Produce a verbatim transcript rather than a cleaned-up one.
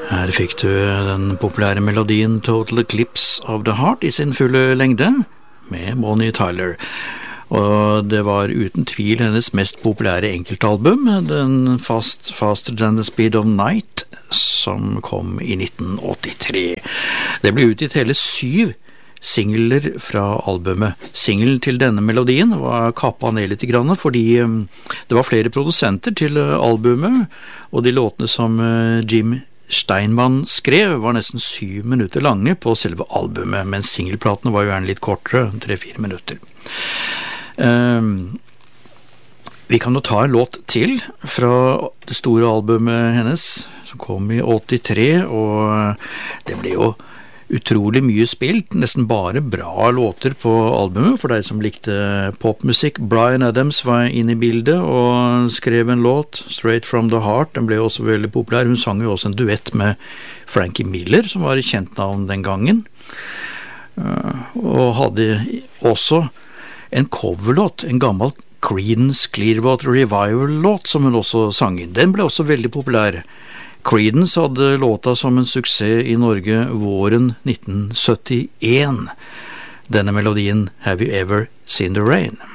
Her fikk du den populære melodien Total Eclipse of the Heart i sin fulle lengde, med Bonnie Tyler. Og det var uten tvil hennes mest populære enkeltalbum, den Fast, Faster Than the Speed of Night, som kom i nitten åttitre. Det ble utgitt hele syv singler fra albumet. Singlen til denne melodien var kappet ned litt grann, fordi det var flere produsenter til albumet, og de låtene som Jim Steinman skrev var nesten syv minutter lange på selve albumet, mens singelplatene var jo gjerne litt kortere, tre-fire minutter. Um, vi kan jo ta en låt til fra det store albumet hennes, som kom i åttitre, og det ble jo utrolig mye spilt, nesten bare bra låter på albumet for deg som likte popmusikk. Bryan Adams var inne i bildet og skrev en låt, Straight From The Heart. Den ble også veldig populær. Hun sang jo også en duett med Frankie Miller, som var i kjent navn den gangen, og hadde også en coverlåt, en gammel Creedence Clearwater Revival-låt som hun også sang inn. Den ble også veldig populær. Creedence hadde låta som en suksess i Norge våren nitten syttien. Denne melodien Have You Ever Seen the Rain?